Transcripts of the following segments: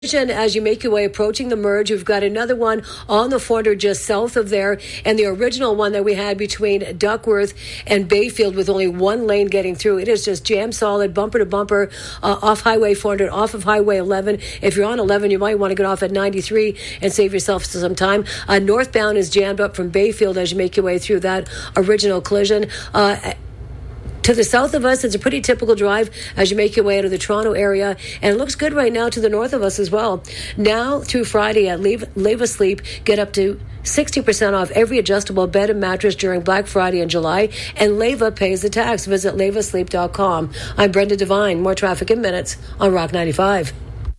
As you make your way approaching the merge, we've got another one on the 400 just south of there, and the original one that we had between Duckworth and Bayfield with only one lane getting through. It is just jam solid, bumper to bumper, off Highway 400, off of Highway 11. If you're on 11, you might want to get off at 93 and save yourself some time. Northbound is jammed up from Bayfield as you make your way through that original collision. To the south of us, it's a pretty typical drive as you make your way out of the Toronto area, and it looks good right now to the north of us as well. Now through Friday at Leva Sleep, get up to 60% off every adjustable bed and mattress during Black Friday in July, and Leva pays the tax. Visit levasleep.com. I'm Brenda Devine. More traffic in minutes on Rock 95.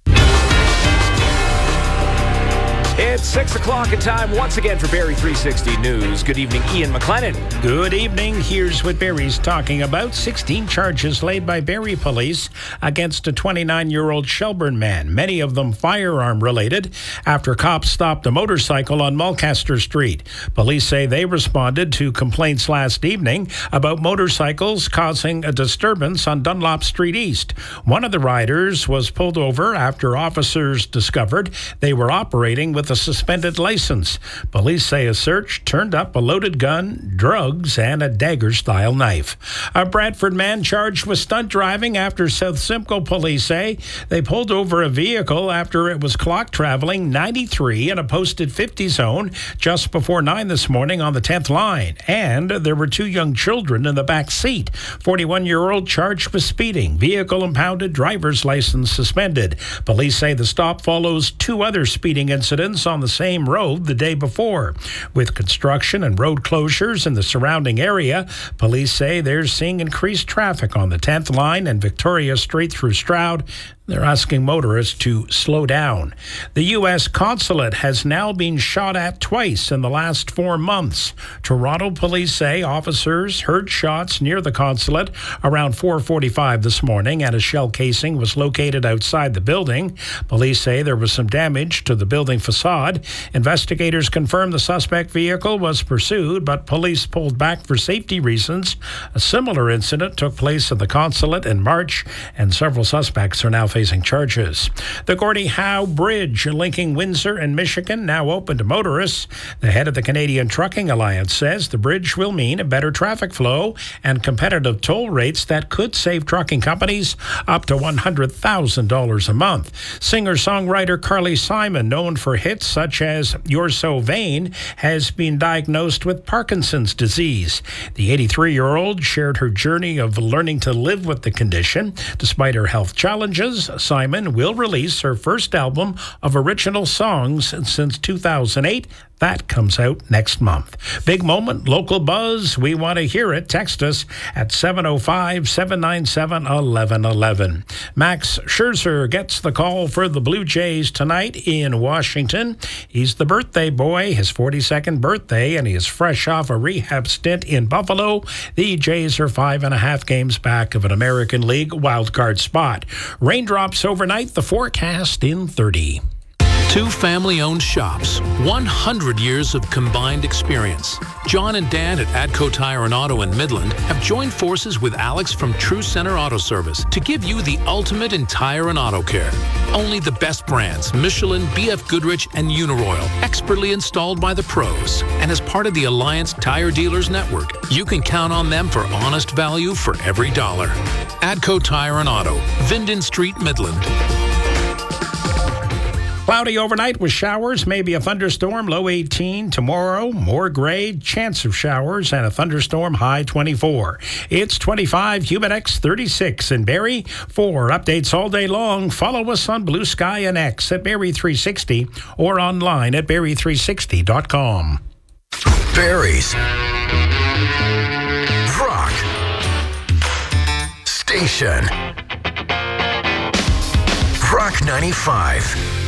It's 6 o'clock and time once again for Barrie 360 News. Good evening, Ian McLennan. Good evening. Here's what Barrie's talking about. 16 charges laid by Barrie police against a 29-year-old Shelburne man, many of them firearm-related, after cops stopped a motorcycle on Mulcaster Street. Police say they responded to complaints last evening about motorcycles causing a disturbance on Dunlop Street East. One of the riders was pulled over after officers discovered they were operating with a suspended license. Police say a search turned up a loaded gun, drugs, and a dagger-style knife. A Bradford man charged with stunt driving after South Simcoe police say they pulled over a vehicle after it was clock traveling 93 in a posted 50 zone just before 9 this morning on the 10th line. And there were two young children in the back seat. 41-year-old charged with speeding, vehicle impounded, driver's license suspended. Police say the stop follows two other speeding incidents on the same road the day before. With construction and road closures in the surrounding area, police say they're seeing increased traffic on the 10th line and Victoria Street through Stroud. They're asking motorists to slow down. The U.S. consulate has now been shot at twice in the last 4 months. Toronto police say officers heard shots near the consulate around 4:45 this morning, and a shell casing was located outside the building. Police say there was some damage to the building facade. Investigators confirm the suspect vehicle was pursued, but police pulled back for safety reasons. A similar incident took place at the consulate in March, and several suspects are now facing charges. The Gordie Howe Bridge linking Windsor and Michigan now open to motorists. The head of the Canadian Trucking Alliance says the bridge will mean a better traffic flow and competitive toll rates that could save trucking companies up to $100,000 a month. Singer-songwriter Carly Simon, known for hits such as You're So Vain, has been diagnosed with Parkinson's disease. The 83-year-old shared her journey of learning to live with the condition. Despite her health challenges, Simon will release her first album of original songs since 2008. That comes out next month. Big moment, local buzz. We want to hear it. Text us at 705-797-1111. Max Scherzer gets the call for the Blue Jays tonight in Washington. He's the birthday boy, his 42nd birthday, and he is fresh off a rehab stint in Buffalo. The Jays are 5.5 games back of an American League wildcard spot. Raindrops overnight, the forecast in 30. Two family-owned shops, 100 years of combined experience. John and Dan at Adco Tire and Auto in Midland have joined forces with Alex from True Center Auto Service to give you the ultimate in tire and auto care. Only the best brands, Michelin, BF Goodrich, and Uniroyal, expertly installed by the pros. And as part of the Alliance Tire Dealers Network, you can count on them for honest value for every dollar. Adco Tire and Auto, Vinden Street, Midland. Cloudy overnight with showers, maybe a thunderstorm, low 18. Tomorrow, more gray, chance of showers, and a thunderstorm, high 24. It's 25, Humidex 36 in Barrie. For updates all day long, follow us on Blue Sky and X at Barrie 360 or online at Barrie360.com. Barrie's Rock Station. Rock 95.